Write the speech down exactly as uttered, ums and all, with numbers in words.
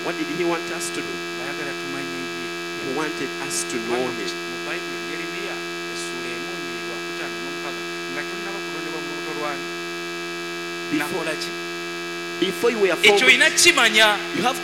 What did he want us to do? Bayagala tumanye ye. He wanted us to know him. Mu Bible Yeremiya essula emu nnyiri lwa kutaano n'omukaaga nga tonnaba kulondebwa mu lubuto lwange. Nakola ki? Before you were Ekyo formed, olina kimanya. you have